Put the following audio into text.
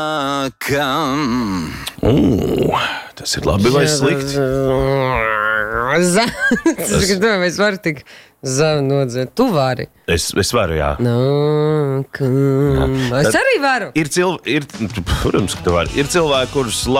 Tas ir labi vai slikti? Es domāju, es varu tik zemu nodzēt. Tu vari. Es varu, jā. Es arī varu. Protams, ka tu vari. Ir cilvēki, kurus